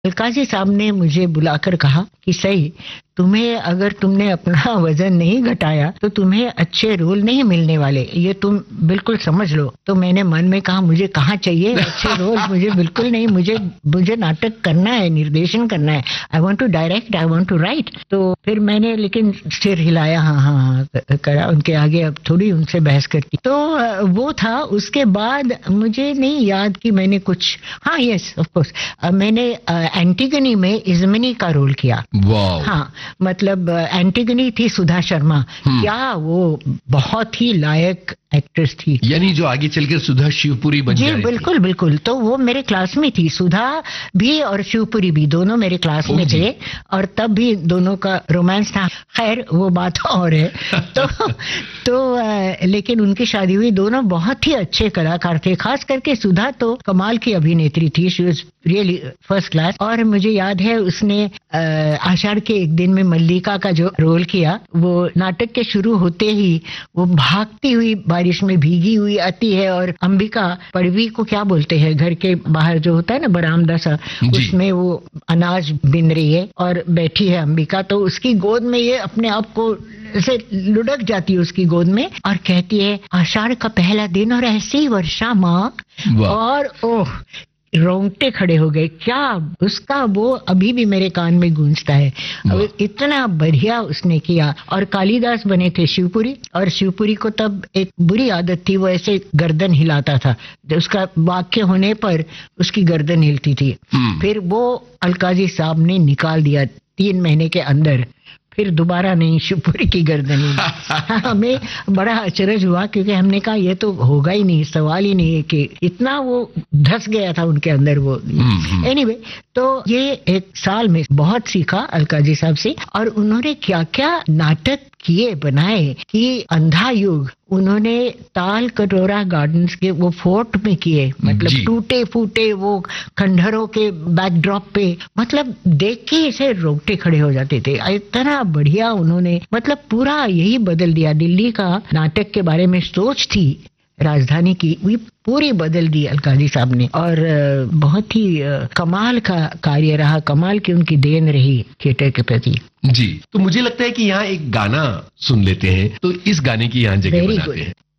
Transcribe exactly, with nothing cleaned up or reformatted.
अलकाजी साहब ने मुझे बुलाकर कहा कि सही, तुम्हें अगर तुमने अपना वजन नहीं घटाया तो तुम्हें अच्छे रोल नहीं मिलने वाले, ये तुम बिल्कुल समझ लो। तो मैंने मन में कहा मुझे कहाँ चाहिए अच्छे रोल, मुझे बिल्कुल नहीं, मुझे मुझे नाटक करना है, निर्देशन करना है, I want to direct, I want to right. तो फिर मैंने लेकिन सिर हिलाया, हाँ हाँ हाँ करा, उनके आगे अब थोड़ी उनसे बहस करती। तो वो था। उसके बाद मुझे नहीं याद कि मैंने कुछ, हाँ यस ऑफ कोर्स मैंने एंटीगनी में इज़मिनी का रोल किया। हाँ, मतलब एंटीगनी थी सुधा शर्मा, क्या वो बहुत ही लायक एक्ट्रेस थी, यानी जो आगे चलकर सुधा शिवपुरी बन जी बिल्कुल थी। बिल्कुल। तो वो मेरे क्लास में थी, सुधा भी और शिवपुरी भी, दोनों मेरे क्लास में थे और तब भी दोनों का रोमांस था। खैर वो बात और है। तो तो आ, लेकिन उनकी शादी हुई, दोनों बहुत ही अच्छे कलाकार थे, खास करके सुधा तो कमाल की अभिनेत्री थी, she was really first class. और मुझे याद है उसने आषाढ़ के एक दिन में मल्लिका का जो रोल किया, वो नाटक के शुरू होते ही वो भागती हुई बारिश में भीगी हुई आती है और अंबिका पड़वी को क्या बोलते हैं, घर के बाहर जो होता है ना बरामदा सा, उसमें वो अनाज बिन रही है और बैठी है अंबिका, तो उसकी गोद में ये अपने आप को से लुढ़क जाती है उसकी गोद में और कहती है आषाढ़ का पहला दिन और ऐसी वर्षा माँ, और ओह रोंगटे खड़े हो गए। क्या उसका वो अभी भी मेरे कान में गूंजता है। अब इतना बढ़िया उसने किया। और कालिदास बने थे शिवपुरी, और शिवपुरी को तब एक बुरी आदत थी, वो ऐसे गर्दन हिलाता था, उसका वाक्य होने पर उसकी गर्दन हिलती थी। फिर वो अलकाजी साहब ने निकाल दिया तीन महीने के अंदर, फिर दोबारा नहीं शिवपुरी की गर्दन ही। हमें बड़ा अचरज हुआ क्योंकि हमने कहा ये तो होगा ही नहीं, सवाल ही नहीं है कि इतना वो धस गया था उनके अंदर वो। एनीवे anyway, तो ये एक साल में बहुत सीखा अलकाजी साहब से। और उन्होंने क्या क्या नाटक किए बनाए कि अंधा युग उन्होंने ताल कटोरा गार्डन्स के वो फोर्ट में किए, मतलब टूटे फूटे वो खंडहरों के बैकड्रॉप पे, मतलब देख के ऐसे रोंगटे खड़े हो जाते थे। इतना बढ़िया उन्होंने मतलब पूरा यही बदल दिया। दिल्ली का नाटक के बारे में सोच थी राजधानी की, वो पूरी बदल दी अलकाजी साहब ने। और बहुत ही कमाल का कार्य रहा, कमाल की उनकी देन रही थिएटर के प्रति। जी, तो मुझे लगता है कि यहाँ एक गाना सुन लेते हैं, तो इस गाने की यहाँ जगह बनाते हैं।